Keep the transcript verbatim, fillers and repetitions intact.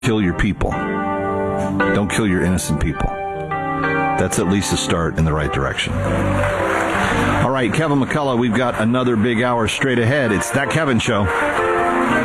kill your people. Don't kill your innocent people. That's at least a start in the right direction. All right, Kevin McCullough, we've got another big hour straight ahead. It's That Kevin Show.